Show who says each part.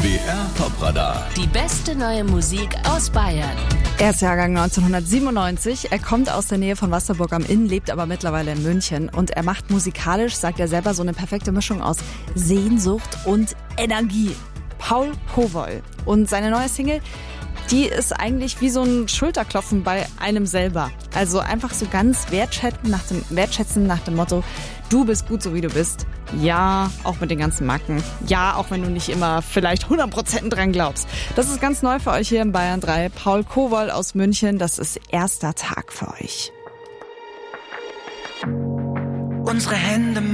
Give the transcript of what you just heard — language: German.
Speaker 1: BR Top-Radar.
Speaker 2: Die beste neue Musik aus Bayern.
Speaker 3: Er ist Jahrgang 1997. Er kommt aus der Nähe von Wasserburg am Inn, lebt aber mittlerweile in München. Und er macht musikalisch, sagt er selber, so eine perfekte Mischung aus Sehnsucht und Energie. Paul Kowol. Und seine neue Single, die ist eigentlich wie so ein Schulterklopfen bei einem selber. Also einfach so ganz wertschätzen nach dem Motto, du bist gut so wie du bist. Ja, auch mit den ganzen Macken. Ja, auch wenn du nicht immer vielleicht 100% dran glaubst. Das ist ganz neu für euch hier in Bayern 3. Paul Kowol aus München, das ist erster Tag für euch.
Speaker 4: Unsere Hände